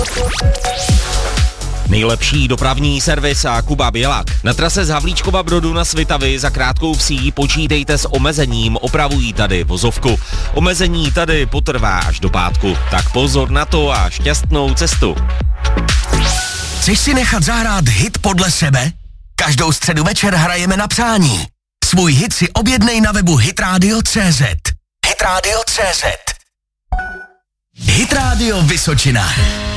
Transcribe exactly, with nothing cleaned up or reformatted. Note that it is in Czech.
Nejlepší dopravní servis a Kuba Bělak. Na trase z Havlíčkova Brodu na Svitavy za Krátkou Vsí počítejte s omezením, opravují tady vozovku. Omezení tady potrvá až do pátku, tak pozor na to a šťastnou cestu. Chceš si nechat zahrát hit podle sebe? Každou středu večer hrajeme na přání. Svůj hit si objednej na webu hitradio tečka cé zet. hitradio tečka cé zet. Hit Radio Vysočina.